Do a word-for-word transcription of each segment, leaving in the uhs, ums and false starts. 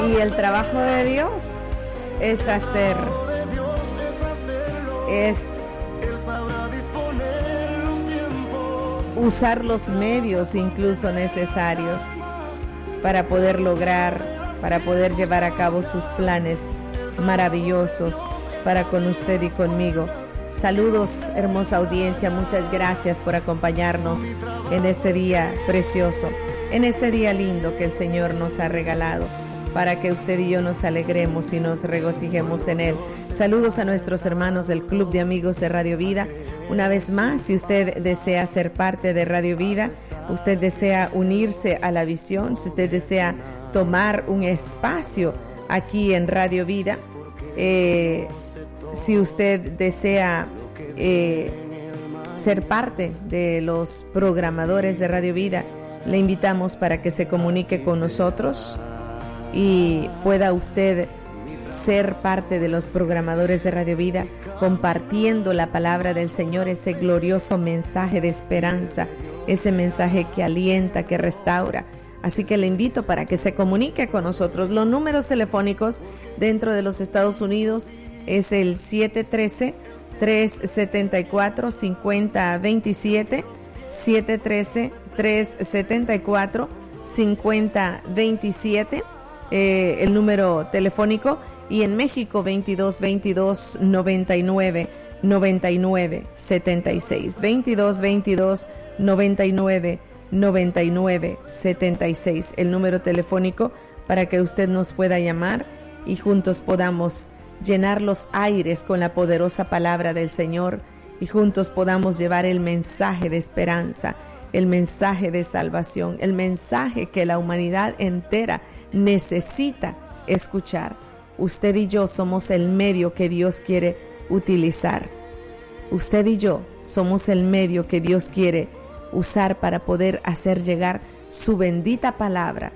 Y el trabajo de Dios es hacer, es usar los medios incluso necesarios para poder lograr, para poder llevar a cabo sus planes maravillosos para con usted y conmigo. Saludos, hermosa audiencia, muchas gracias por acompañarnos en este día precioso, en este día lindo que el Señor nos ha regalado, para que usted y yo nos alegremos y nos regocijemos en Él. Saludos a nuestros hermanos del Club de Amigos de Radio Vida. Una vez más, si usted desea ser parte de Radio Vida, usted desea unirse a la visión, si usted desea tomar un espacio aquí en Radio Vida, eh, si usted desea eh, ser parte de los programadores de Radio Vida, le invitamos para que se comunique con nosotros y pueda usted ser parte de los programadores de Radio Vida, compartiendo la palabra del Señor, ese glorioso mensaje de esperanza, ese mensaje que alienta, que restaura. Así que le invito para que se comunique con nosotros. Los números telefónicos dentro de los Estados Unidos es el siete uno tres, tres siete cuatro, cinco cero dos siete, siete uno tres, tres siete cuatro, cinco cero dos siete. Eh, el número telefónico, y en México veintidós veintidós noventa y nueve noventa y nueve setenta y seis, veintidós veintidós noventa y nueve noventa y nueve setenta y seis, el número telefónico para que usted nos pueda llamar y juntos podamos llenar los aires con la poderosa palabra del Señor y juntos podamos llevar el mensaje de esperanza, el mensaje de salvación, el mensaje que la humanidad entera necesita escuchar. Usted y yo somos el medio que Dios quiere utilizar. Usted y yo somos el medio que Dios quiere usar para poder hacer llegar su bendita palabra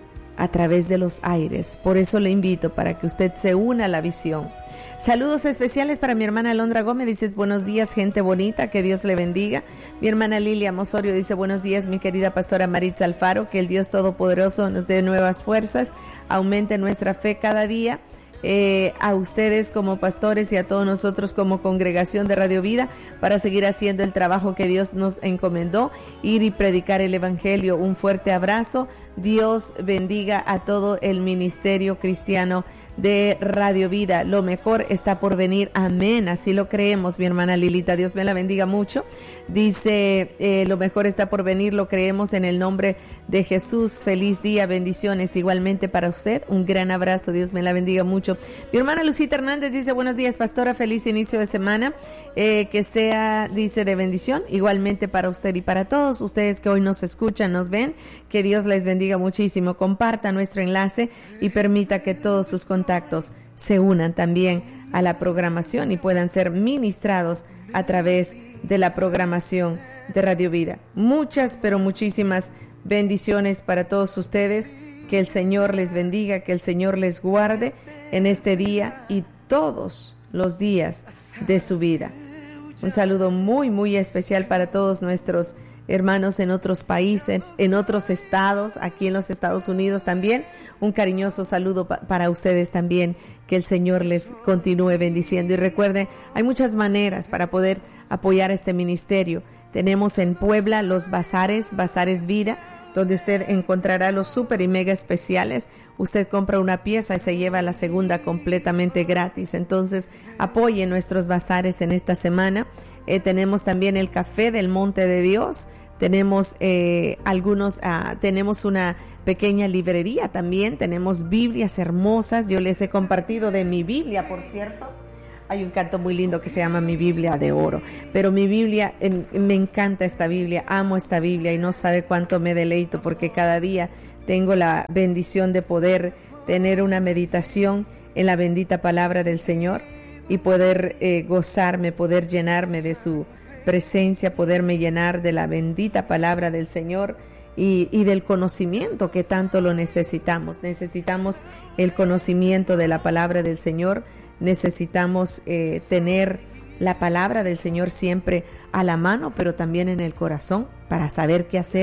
a través de los aires. Por eso le invito para que usted se una a la visión. Saludos especiales para mi hermana Alondra Gómez, dices buenos días, gente bonita, que Dios le bendiga. Mi hermana Lilia Mosorio dice buenos días, mi querida pastora Maritza Alfaro, que el Dios Todopoderoso nos dé nuevas fuerzas, aumente nuestra fe cada día. Eh, a ustedes como pastores y a todos nosotros como congregación de Radio Vida para seguir haciendo el trabajo que Dios nos encomendó, ir y predicar el Evangelio. Un fuerte abrazo. Dios bendiga a todo el ministerio cristiano de Radio Vida. Lo mejor está por venir. Amén. Así lo creemos, mi hermana Lilita. Dios me la bendiga mucho. Dice, eh, lo mejor está por venir. Lo creemos en el nombre de Jesús. Feliz día. Bendiciones igualmente para usted. Un gran abrazo. Dios me la bendiga mucho. Mi hermana Lucita Hernández dice, buenos días, pastora. Feliz inicio de semana. Eh, que sea, dice, de bendición. Igualmente para usted y para todos ustedes que hoy nos escuchan, nos ven. Que Dios les bendiga muchísimo. Comparta nuestro enlace y permita que todos sus contactos se unan también a la programación y puedan ser ministrados a través de la programación de Radio Vida. Muchas, pero muchísimas bendiciones para todos ustedes. Que el Señor les bendiga, que el Señor les guarde en este día y todos los días de su vida. Un saludo muy, muy especial para todos nuestros hermanos en otros países, en otros estados, aquí en los Estados Unidos también. Un cariñoso saludo pa- para ustedes también, que el Señor les continúe bendiciendo. Y recuerden, hay muchas maneras para poder apoyar este ministerio. Tenemos en Puebla los bazares, Bazares Vida, donde usted encontrará los súper y mega especiales. Usted compra una pieza y se lleva la segunda completamente gratis. Entonces, apoye nuestros bazares en esta semana. Eh, tenemos también el Café del Monte de Dios. Tenemos eh, algunos, uh, tenemos una pequeña librería también. Tenemos Biblias hermosas. Yo les he compartido de mi Biblia, por cierto. Hay un canto muy lindo que se llama Mi Biblia de Oro. Pero mi Biblia, eh, me encanta esta Biblia, amo esta Biblia y no sabe cuánto me deleito porque cada día tengo la bendición de poder tener una meditación en la bendita palabra del Señor y poder eh, gozarme, poder llenarme de su presencia, poderme llenar de la bendita palabra del Señor y, y del conocimiento que tanto lo necesitamos. Necesitamos el conocimiento de la palabra del Señor. Necesitamos eh, tener la palabra del Señor siempre a la mano, pero también en el corazón, para saber qué hacer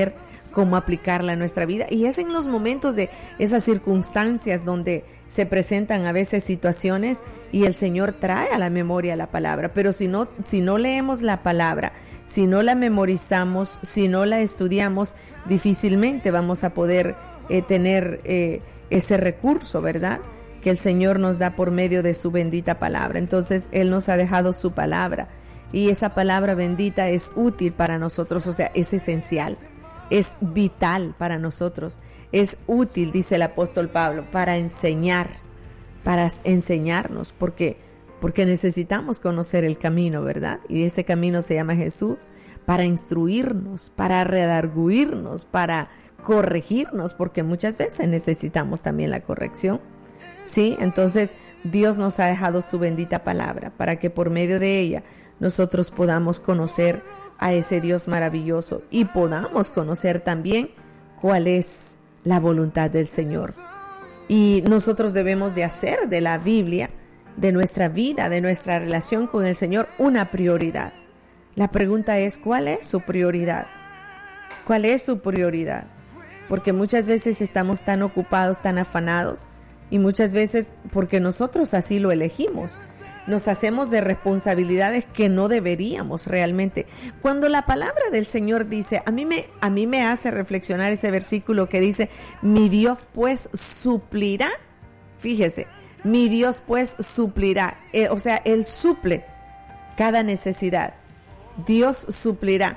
cómo aplicarla a nuestra vida. Y es en los momentos de esas circunstancias donde se presentan a veces situaciones y el Señor trae a la memoria la palabra. Pero si no, si no leemos la palabra, si no la memorizamos, si no la estudiamos, difícilmente vamos a poder eh, tener eh, ese recurso, ¿verdad?, que el Señor nos da por medio de su bendita palabra. Entonces Él nos ha dejado su palabra y esa palabra bendita es útil para nosotros, o sea, es esencial, es vital para nosotros, es útil, dice el apóstol Pablo, para enseñar, para enseñarnos, porque, porque necesitamos conocer el camino, ¿verdad? Y ese camino se llama Jesús, para instruirnos, para redarguirnos, para corregirnos, porque muchas veces necesitamos también la corrección. Sí, entonces Dios nos ha dejado su bendita palabra para que por medio de ella nosotros podamos conocer a ese Dios maravilloso y podamos conocer también cuál es la voluntad del Señor. Y nosotros debemos de hacer de la Biblia, de nuestra vida, de nuestra relación con el Señor, una prioridad. La pregunta es, ¿cuál es su prioridad? ¿Cuál es su prioridad? Porque muchas veces estamos tan ocupados, tan afanados, y muchas veces porque nosotros así lo elegimos, nos hacemos de responsabilidades que no deberíamos realmente. Cuando la palabra del Señor dice, a mí me, a mí me hace reflexionar ese versículo que dice, mi Dios pues suplirá, fíjese, mi Dios pues suplirá, eh, o sea, Él suple cada necesidad. Dios suplirá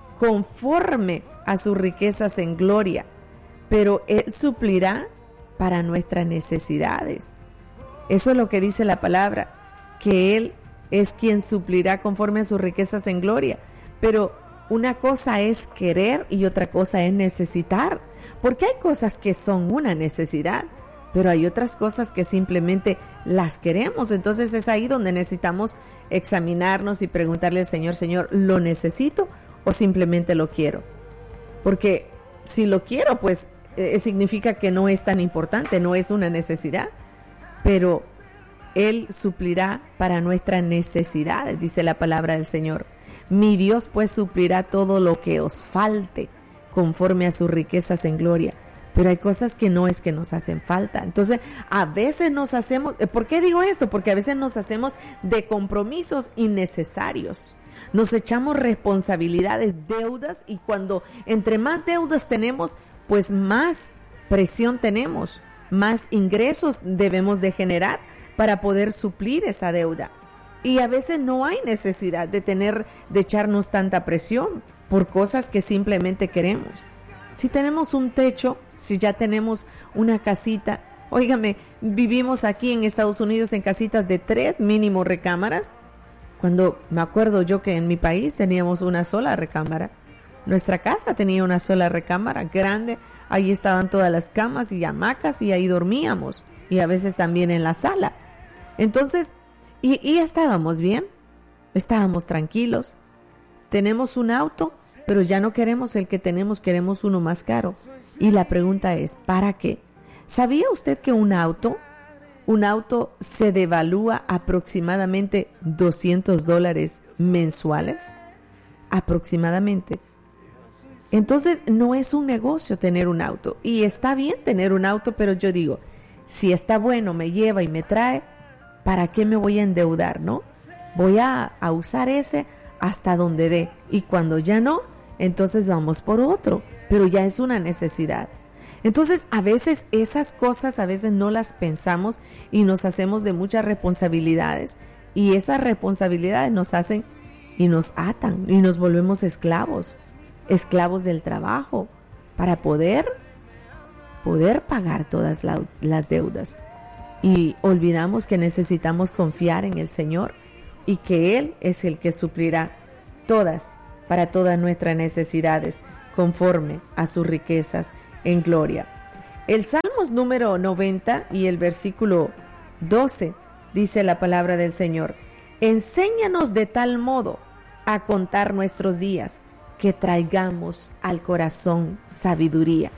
conforme a sus riquezas en gloria, pero Él suplirá para nuestras necesidades. Eso es lo que dice la palabra, que Él es quien suplirá conforme a sus riquezas en gloria. Pero una cosa es querer y otra cosa es necesitar, porque hay cosas que son una necesidad, pero hay otras cosas que simplemente las queremos. Entonces es ahí donde necesitamos examinarnos y preguntarle al Señor, Señor, ¿lo necesito o simplemente lo quiero? Porque si lo quiero, pues Eh, significa que no es tan importante, no es una necesidad, pero Él suplirá para nuestras necesidades, dice la palabra del Señor. Mi Dios pues suplirá todo lo que os falte conforme a sus riquezas en gloria. Pero hay cosas que no es que nos hacen falta. Entonces, a veces nos hacemos, ¿por qué digo esto? Porque a veces nos hacemos de compromisos innecesarios. Nos echamos responsabilidades, deudas, y cuando entre más deudas tenemos, pues más presión tenemos, más ingresos debemos de generar para poder suplir esa deuda. Y a veces no hay necesidad de tener, de echarnos tanta presión por cosas que simplemente queremos. Si tenemos un techo, si ya tenemos una casita, óigame, vivimos aquí en Estados Unidos en casitas de tres mínimo recámaras. Cuando me acuerdo yo que en mi país teníamos una sola recámara. Nuestra casa tenía una sola recámara grande, ahí estaban todas las camas y hamacas y ahí dormíamos, y a veces también en la sala. Entonces, y, y estábamos bien, estábamos tranquilos. Tenemos un auto, pero ya no queremos el que tenemos, queremos uno más caro. Y la pregunta es, ¿para qué? ¿Sabía usted que un auto, un auto se devalúa aproximadamente doscientos dólares mensuales? Aproximadamente. Entonces no es un negocio tener un auto, y está bien tener un auto, pero yo digo, si está bueno, me lleva y me trae, ¿para qué me voy a endeudar, no? Voy a, a usar ese hasta donde dé, y cuando ya no, entonces vamos por otro, pero ya es una necesidad. Entonces a veces esas cosas a veces no las pensamos y nos hacemos de muchas responsabilidades, y esas responsabilidades nos hacen y nos atan y nos volvemos esclavos. esclavos del trabajo para poder poder pagar todas la, las deudas, y olvidamos que necesitamos confiar en el Señor y que Él es el que suplirá todas para todas nuestras necesidades conforme a sus riquezas en gloria. El Salmos número noventa y el versículo doce dice la palabra del Señor: enséñanos de tal modo a contar nuestros días que traigamos al corazón sabiduría.